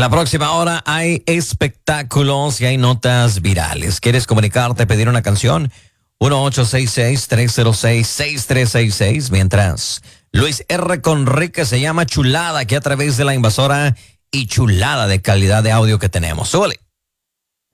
En la próxima hora hay espectáculos y hay notas virales. ¿Quieres comunicarte, pedir una canción? 1-866-306-6366. Mientras Luis R. Conrique se llama Chulada, aquí a través de la Invasora y chulada de calidad de audio que tenemos. ¡Súbale!